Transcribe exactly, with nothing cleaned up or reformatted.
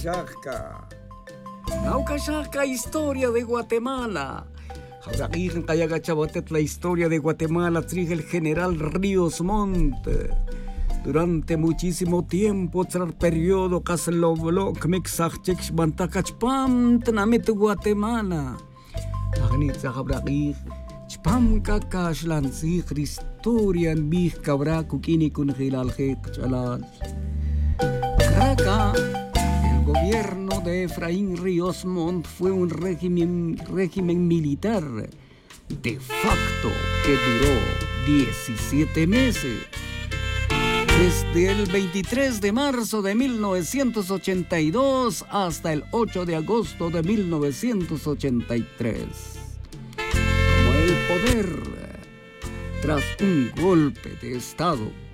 Naukashaka. Naukashaka, historia de Guatemala. Jaurakir Kayagachabatet, la historia de Guatemala, trige el general Ríos Montt. Durante muchísimo tiempo, tras el periodo Casloblok, Mexachech, Bantakachpam, Tnamit Guatemala. Agnitza Jaurakir. Chpam kakash lansi historia en bih cabra kukini kun hilal het chalal. Acá, el gobierno de Efraín Ríos Montt fue un régimen, régimen militar de facto que duró diecisiete meses. Desde el veintitrés de marzo de mil novecientos ochenta y dos hasta el ocho de agosto de mil novecientos ochenta y tres. El poder tras un golpe de Estado